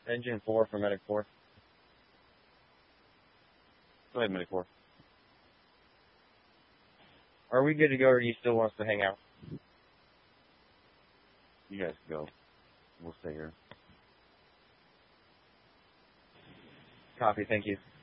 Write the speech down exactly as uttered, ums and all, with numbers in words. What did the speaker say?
Engine four for Medic four. Go ahead, Medic four. Are we good to go, or do you still want us to hang out? You guys go. We'll stay here. Copy, thank you.